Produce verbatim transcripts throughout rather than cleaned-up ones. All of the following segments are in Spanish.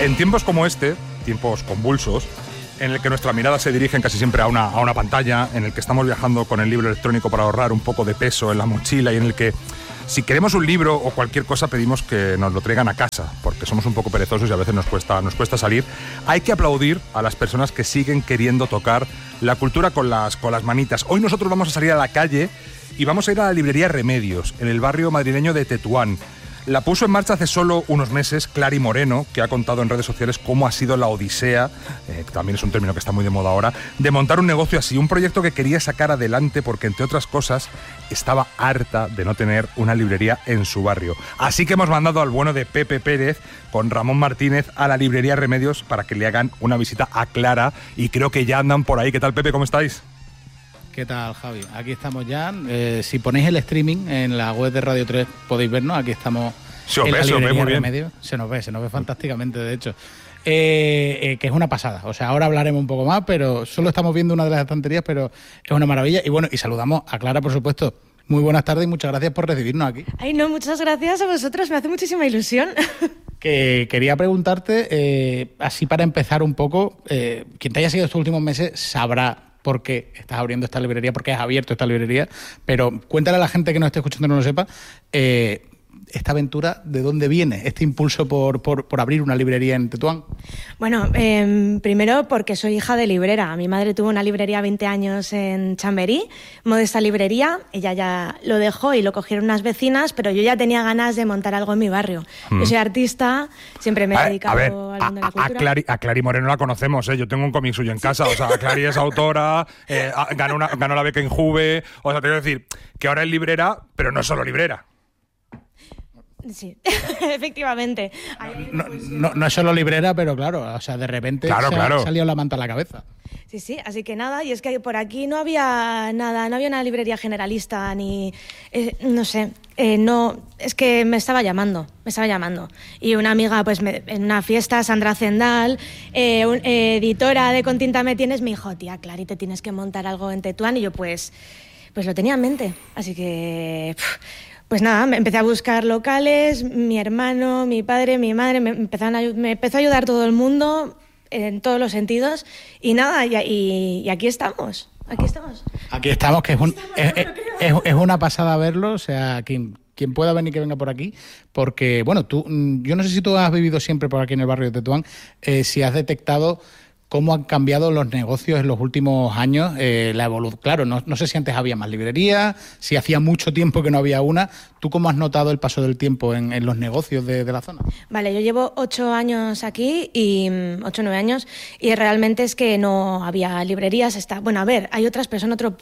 En tiempos como este, tiempos convulsos, en el que nuestra mirada se dirige casi siempre a una, a una pantalla, en el que estamos viajando con el libro electrónico para ahorrar un poco de peso en la mochila y en el que si queremos un libro o cualquier cosa pedimos que nos lo traigan a casa, porque somos un poco perezosos y a veces nos cuesta, nos cuesta salir, hay que aplaudir a las personas que siguen queriendo tocar la cultura con las, con las manitas. Hoy nosotros vamos a salir a la calle y vamos a ir a la librería Remedios, en el barrio madrileño de Tetuán. La puso en marcha hace solo unos meses Clary Moreno, que ha contado en redes sociales cómo ha sido la odisea, eh, también es un término que está muy de moda ahora, de montar un negocio así, un proyecto que quería sacar adelante porque, entre otras cosas, estaba harta de no tener una librería en su barrio. Así que hemos mandado al bueno de Pepe Pérez con Ramón Martínez a la librería Remedios para que le hagan una visita a Clara, y creo que ya andan por ahí. ¿Qué tal, Pepe? ¿Cómo estáis? ¿Qué tal, Javi? Aquí estamos ya. Eh, si ponéis el streaming en la web de Radio tres podéis vernos. Aquí estamos se os en ve, la se os ve muy bien. Remedios. Se nos ve, se nos ve fantásticamente, de hecho. Eh, eh, que es una pasada. O sea, ahora hablaremos un poco más, pero solo estamos viendo una de las estanterías, pero es una maravilla. Y bueno, y saludamos a Clara, por supuesto. Muy buenas tardes y muchas gracias por recibirnos aquí. Ay, no, muchas gracias a vosotros. Me hace muchísima ilusión. Que quería preguntarte, eh, así para empezar un poco, eh, quien te haya seguido estos últimos meses sabrá por qué estás abriendo esta librería, por qué has abierto esta librería, pero cuéntale a la gente que nos esté escuchando y no lo sepa, eh, esta aventura, ¿de dónde viene este impulso por, por, por abrir una librería en Tetuán? Bueno, eh, primero porque soy hija de librera. Mi madre tuvo una librería veinte años en Chamberí, Modesta Librería. Ella ya lo dejó y lo cogieron unas vecinas, pero yo ya tenía ganas de montar algo en mi barrio. Mm. Yo soy artista, siempre me he dedicado a ver, al mundo de la cultura. A Clary, a Clary Moreno la conocemos, ¿eh? Yo tengo un cómic suyo en casa. O sea, Clary es autora, eh, ganó, una, ganó la beca en Juve. O sea, te quiero decir que ahora es librera, pero no es solo librera. Sí, efectivamente. No, no, no es solo librera, pero claro, o sea, de repente claro, se claro. ha salido la manta a la cabeza. Sí, sí, así que nada, y es que por aquí no había nada, no había una librería generalista, ni, eh, no sé, eh, no, es que me estaba llamando, me estaba llamando. Y una amiga, pues me, en una fiesta, Sandra Zendal, eh, un, eh, editora de Con Tinta Me Tienes, me dijo, tía, Clary, te tienes que montar algo en Tetuán, y yo pues, pues lo tenía en mente, así que... Pff, pues nada, me empecé a buscar locales, mi hermano, mi padre, mi madre, me, empezaron a, me empezó a ayudar todo el mundo en todos los sentidos y nada, y, y, y aquí estamos, aquí estamos. Aquí estamos, que es, un, es, es, es, es una pasada verlo, o sea, quien, quien pueda venir que venga por aquí, porque, bueno, tú, yo no sé si tú has vivido siempre por aquí en el barrio de Tetuán, eh, si has detectado cómo han cambiado los negocios en los últimos años, eh, la evolución. Claro, no, no sé si antes había más librerías, si hacía mucho tiempo que no había una. ¿Tú cómo has notado el paso del tiempo en, en los negocios de, de la zona? Vale, yo llevo ocho años aquí, y ocho o nueve años, y realmente es que no había librerías. Está, bueno, a ver, hay otras, pero son otro...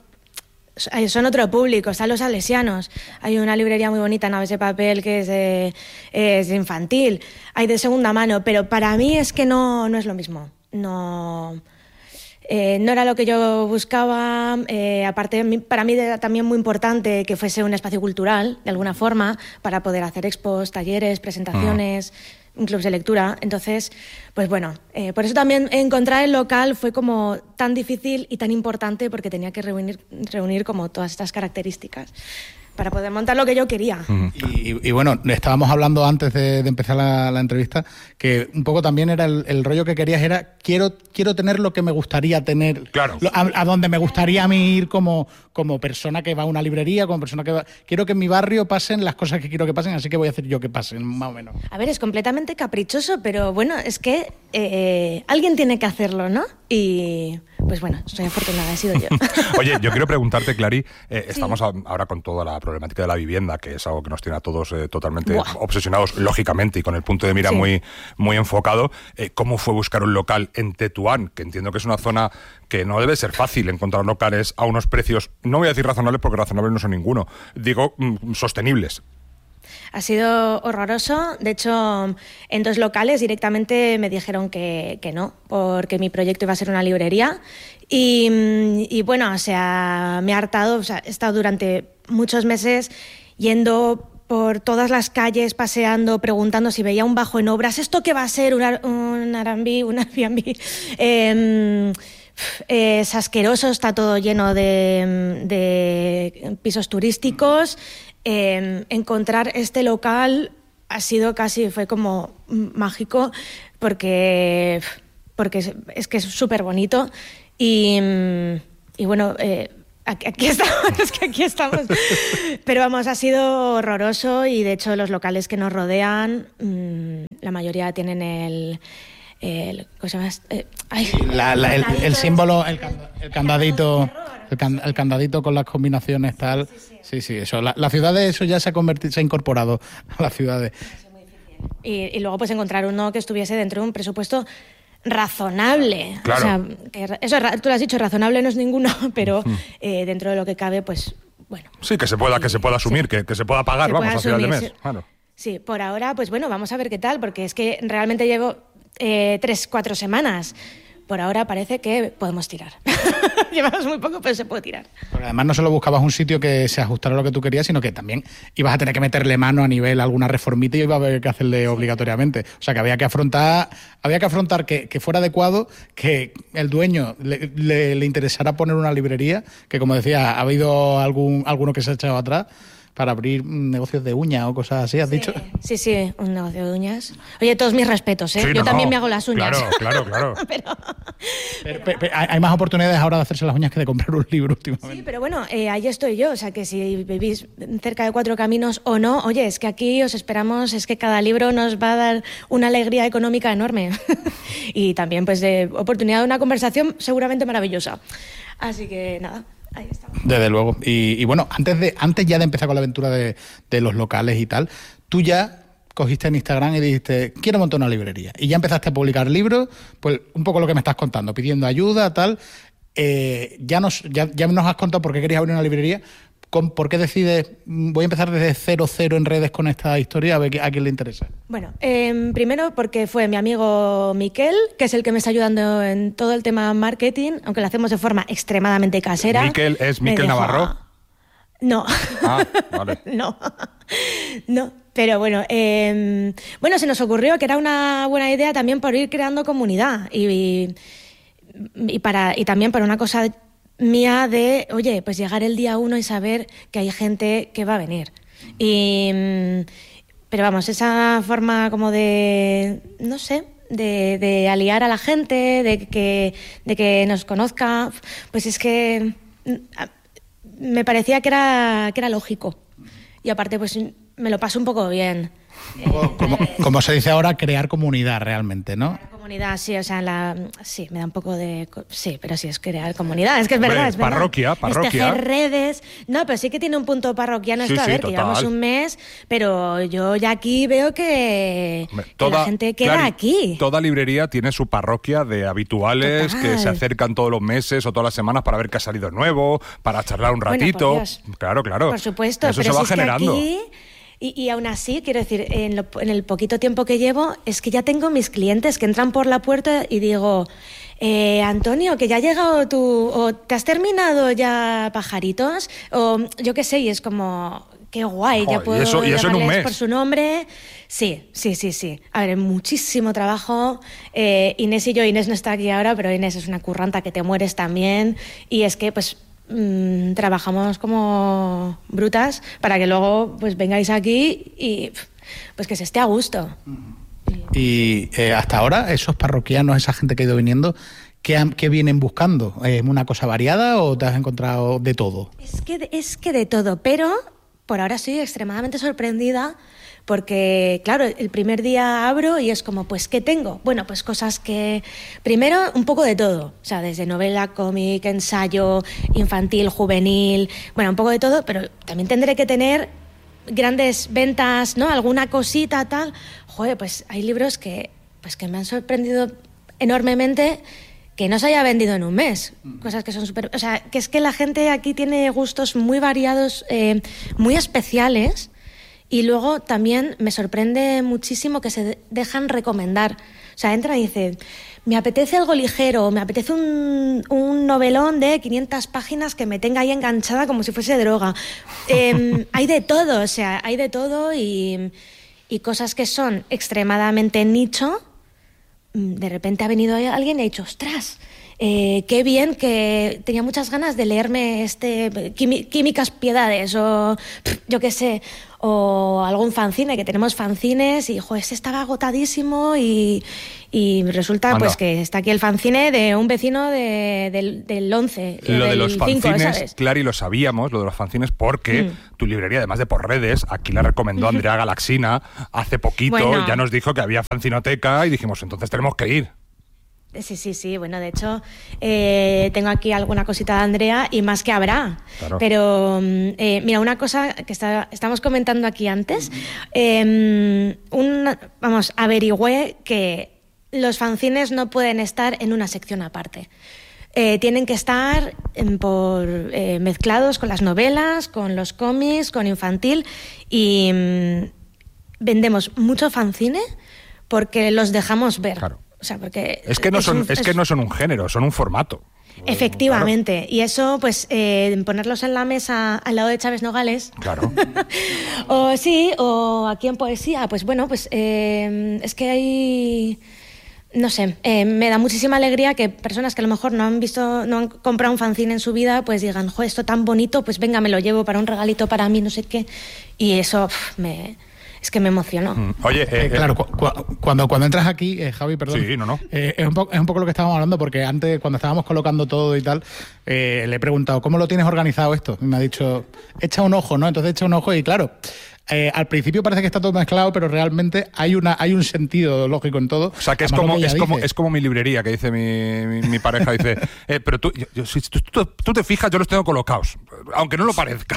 son otro público, están los salesianos, hay una librería muy bonita, Naves de Papel, que es, de, es infantil, hay de segunda mano, pero para mí es que no, no es lo mismo. No, eh, no era lo que yo buscaba. Eh, aparte, para mí era también muy importante que fuese un espacio cultural, de alguna forma, para poder hacer expos, talleres, presentaciones, uh-huh. clubs de lectura. Entonces, pues bueno, eh, por eso también encontrar el local fue como tan difícil y tan importante, porque tenía que reunir, reunir como todas estas características para poder montar lo que yo quería. Uh-huh. Y, y bueno, estábamos hablando antes de, de empezar la, la entrevista, que un poco también era el, el rollo que querías, era quiero quiero tener lo que me gustaría tener, claro. lo, a, a donde me gustaría a mí ir como, como persona que va a una librería, como persona que va... Quiero que en mi barrio pasen las cosas que quiero que pasen, así que voy a hacer yo que pasen, más o menos. A ver, es completamente caprichoso, pero bueno, es que eh, alguien tiene que hacerlo, ¿no? Y... pues bueno, soy afortunada, he sido yo. Oye, yo quiero preguntarte, Clary, eh, sí. estamos a, ahora con toda la problemática de la vivienda, que es algo que nos tiene a todos eh, totalmente Buah. obsesionados, lógicamente, y con el punto de mira sí. muy, muy enfocado. Eh, ¿Cómo fue buscar un local en Tetuán? Que entiendo que es una zona que no debe ser fácil encontrar locales a unos precios, no voy a decir razonables, porque razonables no son ninguno, digo mm, sostenibles. Ha sido horroroso. De hecho, en dos locales directamente me dijeron que, que no, porque mi proyecto iba a ser una librería. Y, y bueno, o sea, me ha hartado. O sea, he estado durante muchos meses yendo por todas las calles, paseando, preguntando si veía un bajo en obras. ¿Esto qué va a ser? ¿Un, un Airbnb? ¿Un Airbnb? Eh, es asqueroso, está todo lleno de, de pisos turísticos. Eh, encontrar este local ha sido casi, fue como mágico, porque, porque es que es súper bonito. Y, y bueno, eh, aquí, aquí estamos, es que aquí estamos. Pero vamos, ha sido horroroso y de hecho los locales que nos rodean, mmm, la mayoría tienen el... el ¿cómo se llama? Eh, ay, la, la, el, el símbolo, el, el candadito, el, can, el candadito con las combinaciones tal. Sí, sí, sí, sí eso. La, la ciudad de eso ya se ha convertido, se ha incorporado a las ciudades. Y, y luego pues encontrar uno que estuviese dentro de un presupuesto razonable. Claro. O sea, que eso tú lo has dicho, razonable no es ninguno, pero uh-huh. eh, dentro de lo que cabe, pues bueno. Sí, que se pueda, que se pueda asumir, sí. que, que se pueda pagar, se vamos, a final de mes. Sí. Claro. Sí, por ahora, pues bueno, vamos a ver qué tal, porque es que realmente llevo eh, tres, cuatro semanas. Por ahora parece que podemos tirar. Llevamos muy poco, pero se puede tirar. Porque además no solo buscabas un sitio que se ajustara a lo que tú querías, sino que también ibas a tener que meterle mano a nivel alguna reformita y iba a haber que hacerle sí. obligatoriamente. O sea que había que afrontar, había que afrontar que, que fuera adecuado, que el dueño le, le, le interesara poner una librería, que como decía, ha habido algún alguno que se ha echado atrás para abrir negocios de uñas o cosas así, ¿has sí, dicho? Sí, sí, un negocio de uñas. Oye, todos mis respetos, ¿eh? Sí, Yo no, también me hago las uñas. Claro, claro, claro. pero, pero, pero, pero hay más oportunidades ahora de hacerse las uñas que de comprar un libro últimamente. Sí, pero bueno, eh, ahí estoy yo. O sea, que si vivís cerca de Cuatro Caminos o no, oye, es que aquí os esperamos, es que cada libro nos va a dar una alegría económica enorme. Y también, pues, de oportunidad de una conversación seguramente maravillosa. Así que, nada. Ahí está. Desde luego. Y, y bueno, antes de antes ya de empezar con la aventura de, de los locales y tal, tú ya cogiste en Instagram y dijiste, quiero montar una librería. Y ya empezaste a publicar libros, pues un poco lo que me estás contando, pidiendo ayuda, tal. Eh, ya, nos, ya, ya nos has contado por qué querías abrir una librería. ¿Por qué decides, voy a empezar desde cero, cero en redes con esta historia, a ver a quién le interesa? Bueno, eh, primero porque fue mi amigo Miquel, que es el que me está ayudando en todo el tema marketing, aunque lo hacemos de forma extremadamente casera. ¿Miquel es Miquel dijo, Navarro? No. Ah, vale. no. No. Pero bueno, eh, bueno, se nos ocurrió que era una buena idea también por ir creando comunidad y, y, y, para, y también para una cosa mía de, oye, pues llegar el día uno y saber que hay gente que va a venir. Y, pero vamos, esa forma como de, no sé, de, de aliar a la gente, de que, de que nos conozca, pues es que me parecía que era, que era lógico. Y aparte, pues me lo paso un poco bien. Como, como, como se dice ahora, crear comunidad realmente, ¿no? Crear comunidad, sí, o sea, la, sí, me da un poco de... Sí, pero sí, es crear comunidad, es que es Hombre, verdad, es verdad. Parroquia, parroquia. Es tejer redes... No, pero sí que tiene un punto parroquiano esto, sí, a ver, sí, que llevamos un mes, pero yo ya aquí veo que, Hombre, que toda, la gente queda claro, aquí. Toda librería tiene su parroquia de habituales. Total. Que se acercan todos los meses o todas las semanas para ver qué ha salido nuevo, para charlar un ratito. Bueno, por Dios. Claro, claro. Por supuesto, eso pero se va si es generando. Que aquí, Y, y aún así, quiero decir, en, lo, en el poquito tiempo que llevo, es que ya tengo mis clientes que entran por la puerta y digo, eh, Antonio, que ya ha llegado tu... o te has terminado ya Pajaritos, o yo qué sé, y es como, qué guay, Joder, ya puedo y eso, y eso en un mes. por su nombre. Sí, sí, sí, sí. A ver, muchísimo trabajo. Eh, Inés y yo, Inés no está aquí ahora, pero Inés es una curranta que te mueres también, y es que, pues... Mm, trabajamos como brutas para que luego pues vengáis aquí y pues que se esté a gusto. Y eh, hasta ahora esos parroquianos, esa gente que ha ido viniendo, ¿qué, han, qué vienen buscando? ¿Es una cosa variada o te has encontrado de todo? Es que, es que de todo, pero por ahora estoy extremadamente sorprendida porque, claro, el primer día abro y es como, pues, ¿qué tengo? Bueno, pues cosas que... Primero, un poco de todo. O sea, desde novela, cómic, ensayo, infantil, juvenil... Bueno, un poco de todo, pero también tendré que tener grandes ventas, ¿no? Alguna cosita, tal. Joder, pues hay libros que, pues, que me han sorprendido enormemente que no se haya vendido en un mes. Cosas que son súper... O sea, que es que la gente aquí tiene gustos muy variados, eh, muy especiales... Y luego también me sorprende muchísimo que se dejan recomendar. O sea, entran y dicen, me apetece algo ligero, me apetece un, un novelón de quinientas páginas que me tenga ahí enganchada como si fuese droga. Eh, hay de todo, o sea, hay de todo y, y cosas que son extremadamente nicho. De repente ha venido alguien y ha dicho, ostras, eh, qué bien, que tenía muchas ganas de leerme este Químicas Piedades o yo qué sé, o algún fanzine, que tenemos fanzines y, jo, ese estaba agotadísimo y, y resulta Anda. pues que está aquí el fanzine de un vecino de, del, del once. Lo del de los cinco, fanzines, ¿sabes? claro, y lo sabíamos, lo de los fanzines, porque mm. tu librería, además de por redes, aquí la recomendó Andrea Galaxina hace poquito, bueno. ya nos dijo que había fanzinoteca y dijimos, entonces tenemos que ir. Sí, sí, sí. Bueno, de hecho, eh, tengo aquí alguna cosita de Andrea y más que habrá. Claro. Pero, eh, mira, una cosa que está, estamos comentando aquí antes. Eh, un, vamos, averigüé que los fanzines no pueden estar en una sección aparte. Eh, tienen que estar en, por, eh, mezclados con las novelas, con los cómics, con infantil. Y mm, vendemos mucho fanzine porque los dejamos ver. Claro. O sea, porque es que no es son un, es que no son un género, son un formato. Efectivamente. Claro. Y eso, pues, eh, ponerlos en la mesa al lado de Chávez Nogales. Claro. o sí, o aquí en poesía. Pues bueno, pues eh, es que hay... No sé, eh, me da muchísima alegría que personas que a lo mejor no han visto, no han comprado un fanzine en su vida, pues digan, jo, esto tan bonito, pues venga, me lo llevo para un regalito para mí, no sé qué. Y eso pff, me... Es que me emocionó. Mm. Oye, eh, eh, claro, cu cu cuando, cuando entras aquí, eh, Javi, perdón. Sí, no, no. Eh, es, un es un poco lo que estábamos hablando, porque antes, cuando estábamos colocando todo y tal, eh, le he preguntado, ¿cómo lo tienes organizado esto? Y me ha dicho, echa un ojo, ¿no? Entonces echa un ojo y claro, eh, al principio parece que está todo mezclado, pero realmente hay una hay un sentido lógico en todo. O sea, que es como, que es, como, es como mi librería, que dice mi, mi, mi pareja, dice, eh, pero tú, yo, yo, si tú, tú, tú te fijas, yo los tengo colocados, aunque no lo parezca.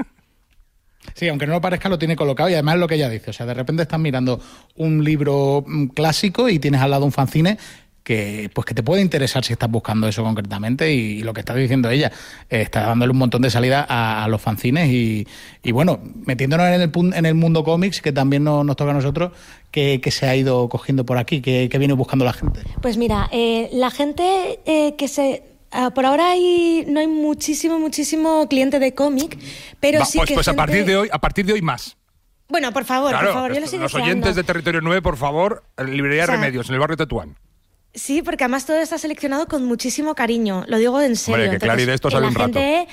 Sí, aunque no lo parezca, lo tiene colocado y además es lo que ella dice. O sea, de repente estás mirando un libro clásico y tienes al lado un fanzine que, pues, que te puede interesar si estás buscando eso concretamente y, y lo que está diciendo ella, eh, está dándole un montón de salida a, a los fanzines y, y bueno, metiéndonos en el, en el mundo cómics, que también no, nos toca a nosotros, que, que se ha ido cogiendo por aquí, que, que viene buscando la gente. Pues mira, eh, la gente eh, que se... Uh, por ahora hay, no hay muchísimo, muchísimo cliente de cómic, pero Va, sí pues, que pues gente... a partir de hoy, a partir de hoy más. Bueno, por favor, claro, por favor, yo lo sigo los deseando. oyentes de Territorio nueve, por favor, librería o sea, Remedios, en el barrio Tetuán. Sí, porque además todo está seleccionado con muchísimo cariño, lo digo en serio. Hombre, que Clary de esto sabe un rato. Gente,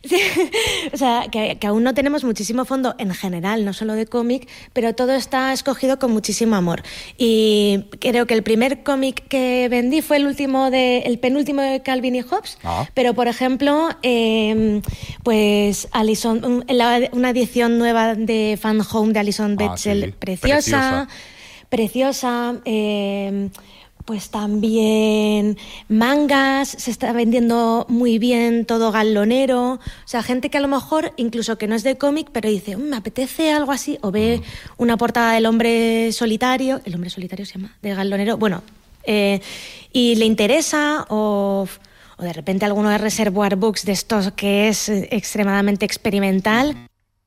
o sea, que, que aún no tenemos muchísimo fondo en general, no solo de cómic, pero todo está escogido con muchísimo amor. Y creo que el primer cómic que vendí fue el último de, el penúltimo de Calvin y Hobbes, ah. pero por ejemplo, eh, pues Alison, una edición nueva de Fan Home de Alison Bechdel, ah, sí. preciosa, preciosa, preciosa eh, pues también mangas, se está vendiendo muy bien todo galonero, o sea, gente que a lo mejor, incluso que no es de cómic, pero dice, me apetece algo así, o ve mm. una portada del hombre solitario, el hombre solitario se llama, de galonero, bueno, eh, y le interesa, o, o de repente alguno de Reservoir Books de estos que es extremadamente experimental.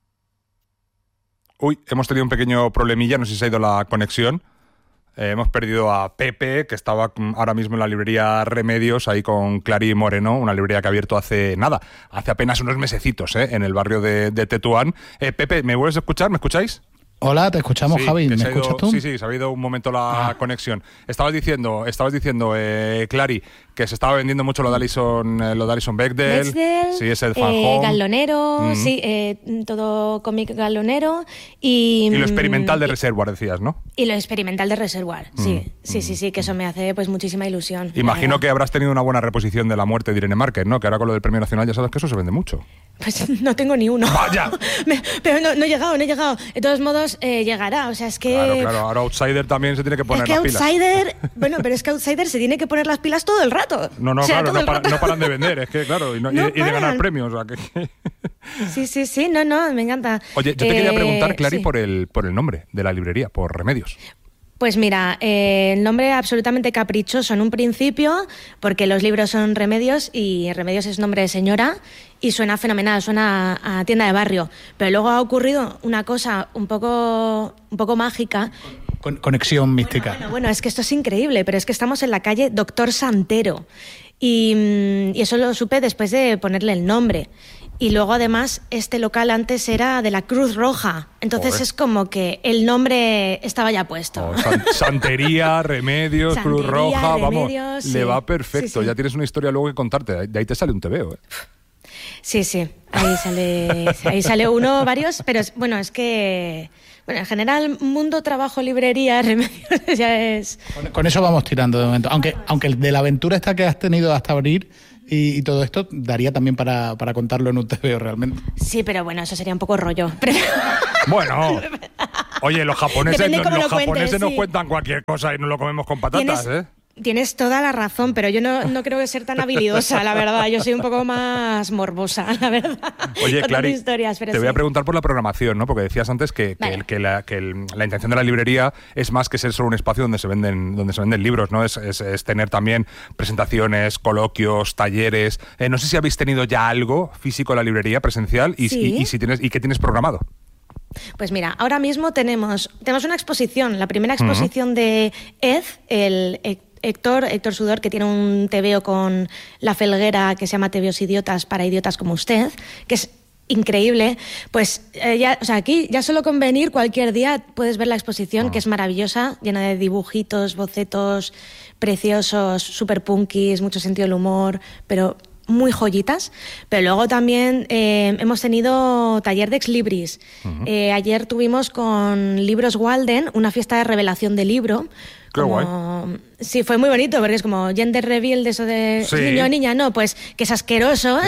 Uy, hemos tenido un pequeño problemilla, no sé si se ha ido la conexión. Eh, hemos perdido a Pepe, que estaba ahora mismo en la librería Remedios, ahí con Clary Moreno, una librería que ha abierto hace nada, hace apenas unos mesecitos, ¿eh? En el barrio de, de Tetuán. Eh, Pepe, ¿me vuelves a escuchar? ¿Me escucháis? Hola, te escuchamos, sí, Javi. ¿Me escuchas ido, tú? Sí, sí, se ha habido un momento la ah. conexión. Estabas diciendo, estabas diciendo, eh, Clary, que se estaba vendiendo mucho lo de Alison, eh, lo de Alison Bechdel. Bechdel, sí, ese Fan eh, Home. Galonero, mm. sí, eh, todo cómic galonero. Y, y lo experimental de Reservoir, decías, ¿no? Y lo experimental de Reservoir, mm. sí, sí, mm. sí, sí, que eso me hace pues muchísima ilusión. Imagino que habrás tenido una buena reposición de la muerte de Irene Márquez, ¿no? Que ahora con lo del Premio Nacional ya sabes que eso se vende mucho. Pues no tengo ni uno. ¡Vaya! me, pero no, no he llegado, no he llegado. De todos modos, eh, llegará. O sea, es que... Claro, claro. Ahora Outsider también se tiene que poner es que las pilas. Outsider, bueno, pero es que Outsider se tiene que poner las pilas todo el rato. No, no, o sea, claro, no, para, rato. no paran de vender, es que claro, y, no, no y, y de ganar premios. O sea, que... Sí, sí, sí, no, no, me encanta. Oye, yo te eh, quería preguntar, Clary, sí. por el por el nombre de la librería, por Remedios. Pues mira, eh, el nombre absolutamente caprichoso en un principio, porque los libros son Remedios y Remedios es nombre de señora y suena fenomenal, suena a, a tienda de barrio. Pero luego ha ocurrido una cosa un poco, un poco mágica. Con, conexión mística. Bueno, bueno, bueno, es que esto es increíble, pero es que estamos en la calle Doctor Santero y, y eso lo supe después de ponerle el nombre. Y luego, además, este local antes era de la Cruz Roja. Entonces Joder. Es como que el nombre estaba ya puesto. Oh, san, santería, Remedios, Santería, Cruz Roja, remedios, vamos, sí. le va perfecto. Sí, sí. Ya tienes una historia luego que contarte. De ahí te sale un tebeo, ¿eh? Sí, sí, ahí sale, ahí sale uno, varios, pero es, bueno, es que... Bueno, en general, mundo, trabajo, librería, remedios, ya es... Con, con eso vamos tirando de momento. Aunque, aunque el de la aventura esta que has tenido hasta abrir y, y todo esto, daría también para, para contarlo en un T V O realmente. Sí, pero bueno, eso sería un poco rollo. Pero... Bueno, oye, los japoneses, no, los japoneses cuentes, nos sí. cuentan cualquier cosa y nos lo comemos con patatas, ¿Tienes... ¿eh? Tienes toda la razón, pero yo no, no creo que ser tan habilidosa, la verdad. Yo soy un poco más morbosa, la verdad. Oye, Clary, historias, pero te sí. voy a preguntar por la programación, ¿no? Porque decías antes que, Vale. que, el, que, la, que el, la intención de la librería es más que ser solo un espacio donde se venden, donde se venden libros, ¿no? Es, es, es tener también presentaciones, coloquios, talleres. Eh, no sé si habéis tenido ya algo físico en la librería, presencial, y, Sí. y, y, si tienes, y qué tienes programado. Pues mira, ahora mismo tenemos, tenemos una exposición, la primera exposición uh-huh. de Ed, el Héctor, Héctor Sudor, que tiene un T V O con La Felguera que se llama T V Os Idiotas para idiotas como usted, que es increíble. Pues eh, ya, o sea, aquí ya solo con venir cualquier día puedes ver la exposición, uh-huh. que es maravillosa, llena de dibujitos, bocetos preciosos, súper punkis, mucho sentido del humor, pero... muy joyitas, pero luego también eh, hemos tenido taller de Ex Libris. Uh-huh. Eh, ayer tuvimos con Libros Walden una fiesta de revelación de libro. Qué como... guay. Sí, fue muy bonito, porque es como gender reveal de eso de sí. niño o niña, no, pues que es asqueroso.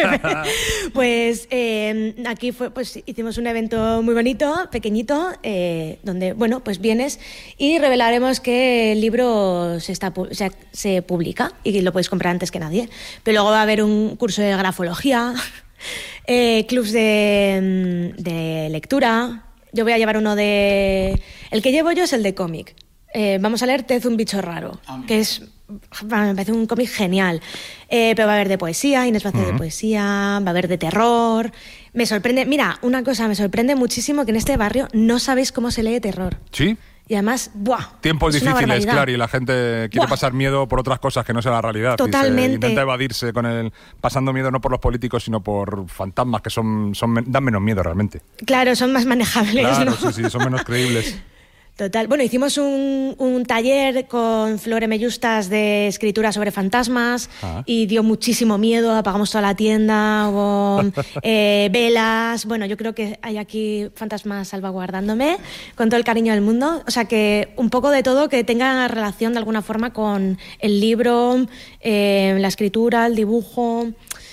Pues eh, aquí fue, pues hicimos un evento muy bonito, pequeñito, eh, donde, bueno, pues vienes y revelaremos que el libro se, está, se, se publica y lo podéis comprar antes que nadie. Pero luego va a haber un curso de grafología, eh, clubs de, de lectura. Yo voy a llevar uno de... El que llevo yo es el de cómic. Eh, vamos a leer Tez, un bicho raro, ah, que es, bueno, me parece un cómic genial. Eh, pero va a haber de poesía, Inés va a hacer uh-huh. de poesía, va a haber de terror. Me sorprende, mira, una cosa, me sorprende muchísimo que en este barrio no sabéis cómo se lee terror. ¿Sí? Y además, ¡buah! Tiempos difíciles, claro, y la gente quiere ¡buah! Pasar miedo por otras cosas que no sea la realidad. Totalmente. Y se intenta evadirse con el pasando miedo no por los políticos, sino por fantasmas que son, son dan menos miedo realmente. Claro, son más manejables, claro, ¿no? sí, sí, son menos creíbles. Total. Bueno, hicimos un, un taller con Flore Mellustas de escritura sobre fantasmas ah. y dio muchísimo miedo, apagamos toda la tienda, hubo eh, velas, bueno, yo creo que hay aquí fantasmas salvaguardándome con todo el cariño del mundo, o sea que un poco de todo que tenga relación de alguna forma con el libro, eh, la escritura, el dibujo...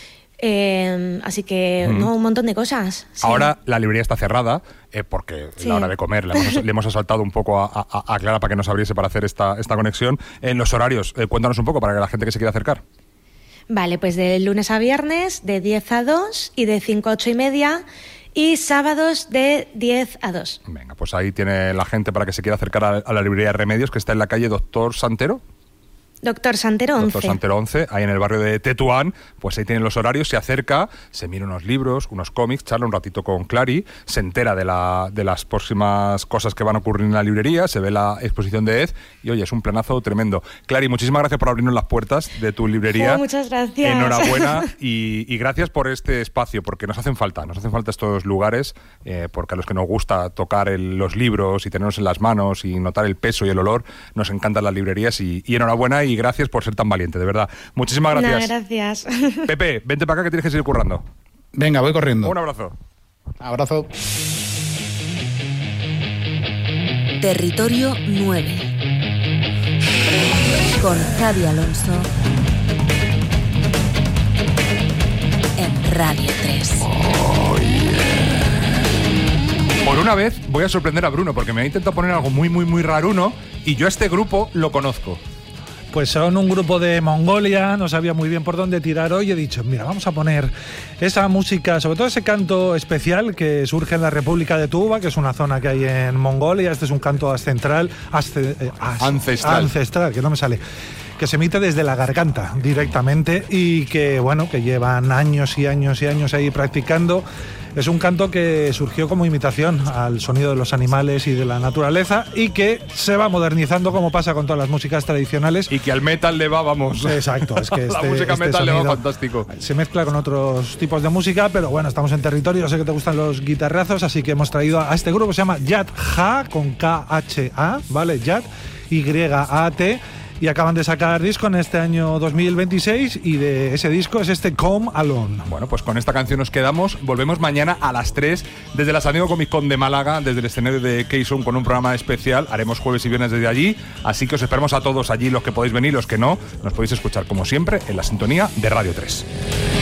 Eh, así que, mm. no, un montón de cosas. Sí. Ahora la librería está cerrada eh, porque sí. la hora de comer. Le hemos, le hemos asaltado un poco a, a, a Clara para que nos abriese para hacer esta, esta conexión. En los horarios, eh, cuéntanos un poco para que la gente que se quiera acercar. Vale, pues de lunes a viernes de diez a dos y de cinco a ocho y media y sábados de diez a dos. Venga, pues ahí tiene la gente para que se quiera acercar a, a la librería Remedios, que está en la calle Doctor Santero. Doctor Santero once. Doctor Santero once, ahí en el barrio de Tetuán, pues ahí tienen los horarios, se acerca, se mira unos libros, unos cómics, charla un ratito con Clary, se entera de, la, de las próximas cosas que van a ocurrir en la librería, se ve la exposición de Ed y oye, es un planazo tremendo. Clary, muchísimas gracias por abrirnos las puertas de tu librería. Oh, muchas gracias. Enhorabuena y, y gracias por este espacio, porque nos hacen falta, nos hacen falta estos lugares, eh, porque a los que nos gusta tocar el, los libros y tenerlos en las manos y notar el peso y el olor, nos encantan las librerías y, y enhorabuena y gracias por ser tan valiente, de verdad. Muchísimas gracias. No, gracias. Pepe, vente para acá que tienes que seguir currando. Venga, voy corriendo. Un abrazo. Abrazo. Territorio nueve. Con Javi Alonso. En Radio tres. Oh, yeah. Por una vez voy a sorprender a Bruno porque me ha intentado poner algo muy, muy, muy raruno y yo a este grupo lo conozco. Pues son un grupo de Mongolia, no sabía muy bien por dónde tirar hoy. He dicho, mira, vamos a poner esa música, sobre todo ese canto especial que surge en la República de Tuva, que es una zona que hay en Mongolia. Este es un canto ancestral, asce, eh, as, ancestral. ancestral, que no me sale, que se emite desde la garganta directamente y que, bueno, que llevan años y años y años ahí practicando. Es un canto que surgió como imitación al sonido de los animales y de la naturaleza y que se va modernizando como pasa con todas las músicas tradicionales. Y que al metal le va, vamos. Exacto, es que este, la música este metal le va fantástico. Se mezcla con otros tipos de música, pero bueno, estamos en territorio, sé que te gustan los guitarrazos, así que hemos traído a este grupo que se llama Yat Ha, con K H A, ¿vale? Yat, Y A T. y acaban de sacar disco en este año dos mil veintiséis y de ese disco es este Come Alone. Bueno, pues con esta canción nos quedamos. Volvemos mañana a las tres desde la San Diego Comic Con de Málaga, desde el escenario de K-Zone con un programa especial. Haremos jueves y viernes desde allí, así que os esperamos a todos allí, los que podéis venir, los que no, nos podéis escuchar como siempre en la sintonía de Radio tres.